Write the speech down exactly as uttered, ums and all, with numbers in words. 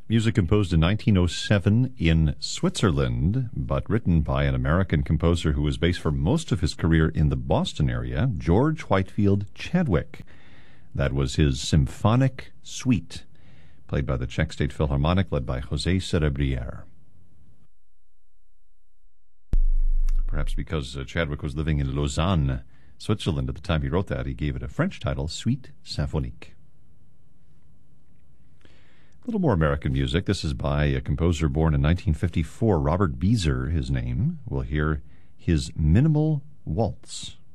Music composed in nineteen oh seven in Switzerland, but written by an American composer who was based for most of his career in the Boston area, George Whitefield Chadwick. That was his Symphonic Suite, played by the Czech State Philharmonic, led by José Cerebrière. Perhaps because uh, Chadwick was living in Lausanne, Switzerland at the time he wrote that, he gave it a French title, Suite Symphonique. A little more American music. This is by a composer born in nineteen fifty-four, Robert Beezer, his name. We'll hear his Minimal Waltz.